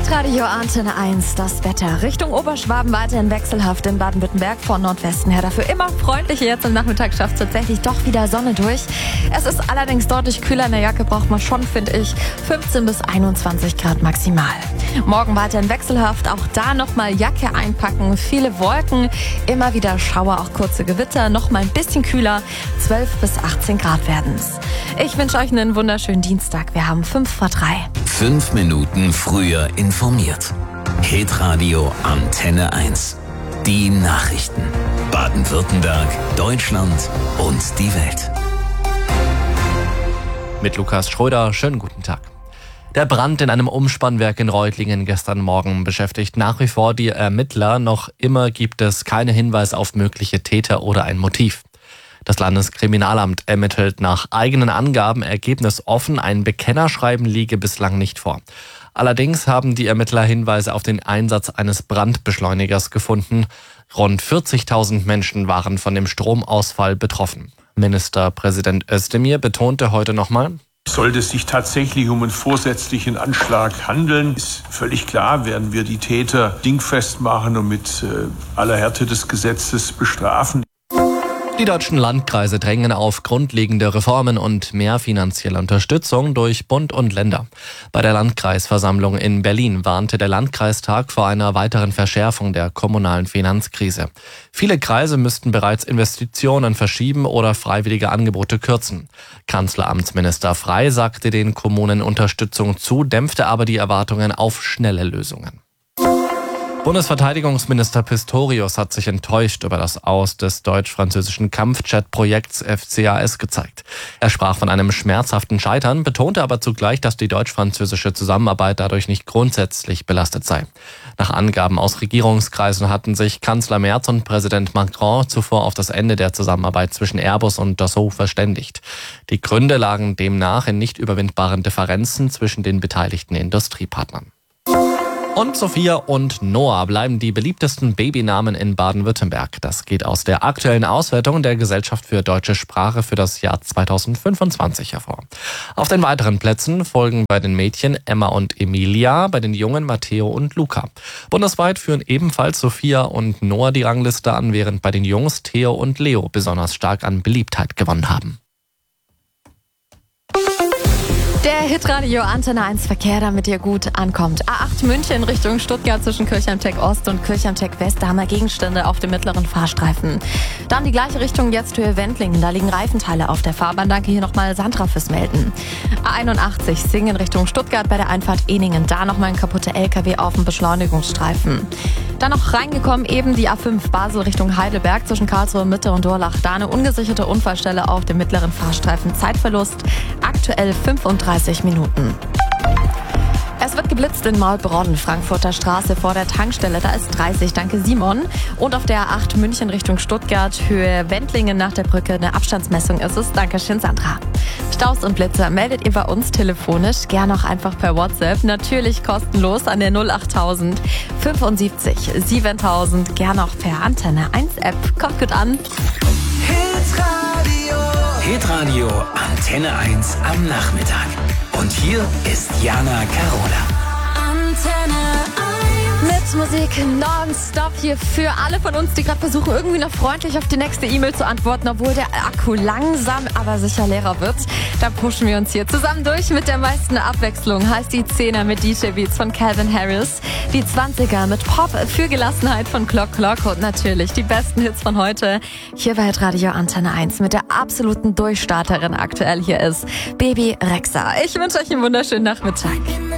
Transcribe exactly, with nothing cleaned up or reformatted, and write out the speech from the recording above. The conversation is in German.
Hitradio Antenne eins, das Wetter. Richtung Oberschwaben weiterhin wechselhaft in Baden-Württemberg von Nordwesten her. Dafür immer freundlicher. Jetzt am Nachmittag schafft es tatsächlich doch wieder Sonne durch. Es ist allerdings deutlich kühler. In der Jacke braucht man schon, finde ich, fünfzehn bis einundzwanzig Grad maximal. Morgen weiterhin wechselhaft. Auch da nochmal Jacke einpacken. Viele Wolken, immer wieder Schauer, auch kurze Gewitter. Nochmal ein bisschen kühler. zwölf bis achtzehn Grad werden es. Ich wünsche euch einen wunderschönen Dienstag. Wir haben fünf vor drei. Fünf Minuten früher informiert. Hitradio Antenne eins. Die Nachrichten. Baden-Württemberg, Deutschland und die Welt. Mit Lukas Schröder, schönen guten Tag. Der Brand in einem Umspannwerk in Reutlingen gestern Morgen beschäftigt nach wie vor die Ermittler. Noch immer gibt es keine Hinweise auf mögliche Täter oder ein Motiv. Das Landeskriminalamt ermittelt nach eigenen Angaben ergebnisoffen. Ein Bekennerschreiben liege bislang nicht vor. Allerdings haben die Ermittler Hinweise auf den Einsatz eines Brandbeschleunigers gefunden. Rund vierzigtausend Menschen waren von dem Stromausfall betroffen. Ministerpräsident Özdemir betonte heute nochmal: Sollte es sich tatsächlich um einen vorsätzlichen Anschlag handeln, ist völlig klar, werden wir die Täter dingfest machen und mit äh, aller Härte des Gesetzes bestrafen. Die deutschen Landkreise drängen auf grundlegende Reformen und mehr finanzielle Unterstützung durch Bund und Länder. Bei der Landkreisversammlung in Berlin warnte der Landkreistag vor einer weiteren Verschärfung der kommunalen Finanzkrise. Viele Kreise müssten bereits Investitionen verschieben oder freiwillige Angebote kürzen. Kanzleramtsminister Frey sagte den Kommunen Unterstützung zu, dämpfte aber die Erwartungen auf schnelle Lösungen. Bundesverteidigungsminister Pistorius hat sich enttäuscht über das Aus des deutsch-französischen Kampfjet-Projekts F C A S gezeigt. Er sprach von einem schmerzhaften Scheitern, betonte aber zugleich, dass die deutsch-französische Zusammenarbeit dadurch nicht grundsätzlich belastet sei. Nach Angaben aus Regierungskreisen hatten sich Kanzler Merz und Präsident Macron zuvor auf das Ende der Zusammenarbeit zwischen Airbus und Dassault verständigt. Die Gründe lagen demnach in nicht überwindbaren Differenzen zwischen den beteiligten Industriepartnern. Und Sophia und Noah bleiben die beliebtesten Babynamen in Baden-Württemberg. Das geht aus der aktuellen Auswertung der Gesellschaft für deutsche Sprache für das Jahr zweitausendfünfundzwanzig hervor. Auf den weiteren Plätzen folgen bei den Mädchen Emma und Emilia, bei den Jungen Matteo und Luca. Bundesweit führen ebenfalls Sophia und Noah die Rangliste an, während bei den Jungs Theo und Leo besonders stark an Beliebtheit gewonnen haben. Der Hitradio Antenne eins Verkehr, damit ihr gut ankommt. A acht München Richtung Stuttgart zwischen Kirchheimteck Ost und Kirchheimteck West. Da haben wir Gegenstände auf dem mittleren Fahrstreifen. Dann die gleiche Richtung jetzt Höhe Wendlingen. Da liegen Reifenteile auf der Fahrbahn. Danke hier nochmal Sandra fürs Melden. A einundachtzig Singen Richtung Stuttgart bei der Einfahrt Ehningen. Da nochmal ein kaputter L K W auf dem Beschleunigungsstreifen. Dann noch reingekommen eben die A fünf Basel Richtung Heidelberg zwischen Karlsruhe Mitte und Durlach. Da eine ungesicherte Unfallstelle auf dem mittleren Fahrstreifen. Zeitverlust aktuell fünfunddreißig Minuten. Es wird geblitzt in Maulbronn, Frankfurter Straße vor der Tankstelle. Da ist dreißig, danke Simon. Und auf der A acht München Richtung Stuttgart, Höhe Wendlingen nach der Brücke. Eine Abstandsmessung ist es. Dankeschön, Sandra. Staus und Blitzer meldet ihr bei uns telefonisch. Gern auch einfach per WhatsApp. Natürlich kostenlos an der null achttausend fünfundsiebzig siebentausend. Gern auch per Antenne eins App. Kommt gut an. Hitradio. Hitradio Antenne eins am Nachmittag. Und hier ist Jana Carola. Antenne eins. Mit Musik nonstop hier für alle von uns, die gerade versuchen, irgendwie noch freundlich auf die nächste E-Mail zu antworten, obwohl der Akku langsam, aber sicher leerer wird. Da pushen wir uns hier zusammen durch mit der meisten Abwechslung. Heißt die Zehner mit D J Beats von Calvin Harris, die Zwanziger mit Pop für Gelassenheit von Clock Clock und natürlich die besten Hits von heute. Hier bei Radio Antenne eins mit der absoluten Durchstarterin aktuell hier ist Baby Rexha. Ich wünsche euch einen wunderschönen Nachmittag.